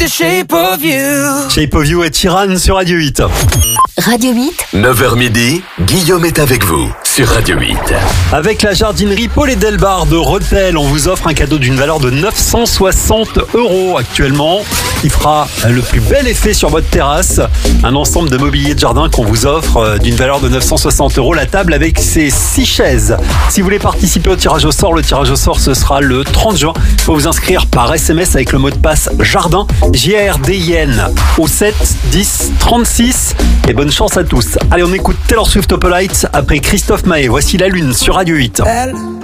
the shape of you. Shape of You et Tyrann sur Radio 8. Radio 8. 9h midi, Guillaume est avec vous sur Radio 8. Avec la jardinerie Paul et Delbar de Rethel, on vous offre un cadeau d'une valeur de 960 € actuellement. Il fera le plus bel effet sur votre terrasse. Un ensemble de mobilier de jardin qu'on vous offre d'une valeur de 960 €. La table avec ses 6 chaises. Si vous voulez participer au tirage au sort, le tirage au sort ce sera le 30 juin. Il faut vous inscrire par SMS avec le mot de passe JARDIN, JARDIN au 7 10 36. Et bonne chance à tous. Allez, on écoute Taylor Swift Opalite après Christophe Maé. Voici La Lune sur Radio 8. Elle